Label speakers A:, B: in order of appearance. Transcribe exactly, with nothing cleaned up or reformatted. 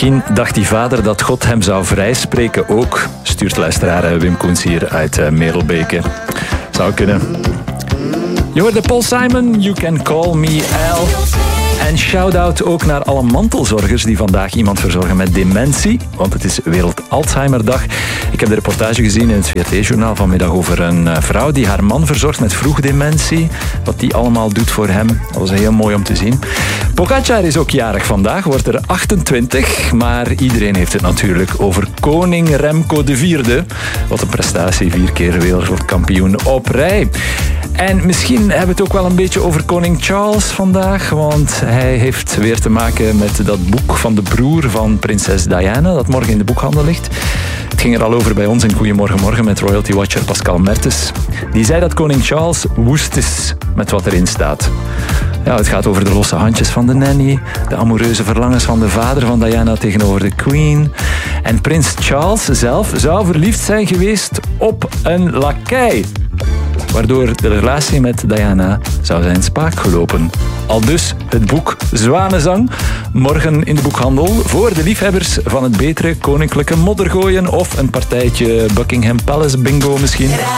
A: Misschien dacht die vader dat God hem zou vrijspreken ook. Stuurt luisteraar Wim Koens hier uit uh, Merelbeke. Zou kunnen. Je hoorde Paul Simon, You Can Call Me Al. En shout-out ook naar alle mantelzorgers die vandaag iemand verzorgen met dementie. Want het is Wereld Alzheimerdag. Ik heb de reportage gezien in het V R T-journaal vanmiddag over een vrouw die haar man verzorgt met vroegdementie. Wat die allemaal doet voor hem. Dat was heel mooi om te zien. Pogacar is ook jarig vandaag, wordt er achtentwintig. Maar iedereen heeft het natuurlijk over koning Remco de Vierde. Wat een prestatie, vier keer wereldkampioen op rij. En misschien hebben we het ook wel een beetje over koning Charles vandaag, want hij heeft weer te maken met dat boek van de broer van prinses Diana, dat morgen in de boekhandel ligt. Het ging er al over bij ons in Goedemorgen Morgen met royalty watcher Pascal Mertens. Die zei dat koning Charles woest is met wat erin staat. Ja, het gaat over de losse handjes van de nanny, de amoureuze verlangens van de vader van Diana tegenover de queen. En prins Charles zelf zou verliefd zijn geweest op een lakei, waardoor de relatie met Diana zou zijn spaak gelopen. Aldus het boek Zwanenzang, morgen in de boekhandel voor de liefhebbers van het betere koninklijke moddergooien of een partijtje Buckingham Palace bingo misschien.